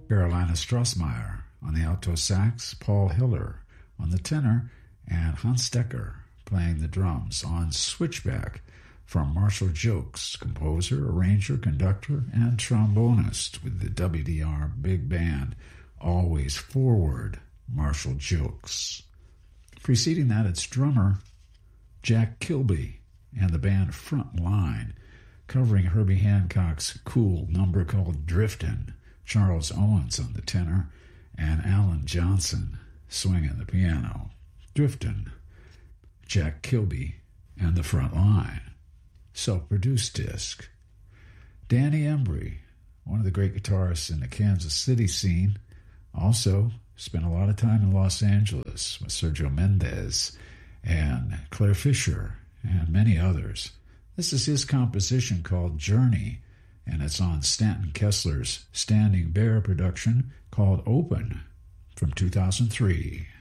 Carolina Strassmeyer on the alto sax, Paul Hiller on the tenor, and Hans Decker playing the drums on Switchback from Marshall Jokes, composer, arranger, conductor, and trombonist with the WDR Big Band. Always forward, Marshall Jokes. Preceding that, it's drummer Jack Kilby and the band Front Line, covering Herbie Hancock's cool number called Driftin', Charles Owens on the tenor, and Alan Johnson swinging the piano. Driftin', Jack Kilby, and the Front Line. Self-produced disc. Danny Embry, one of the great guitarists in the Kansas City scene, also spent a lot of time in Los Angeles with Sergio Mendes and Claire Fisher and many others. This is his composition called Journey, and it's on Stanton Kessler's Standing Bear production called Open from 2003.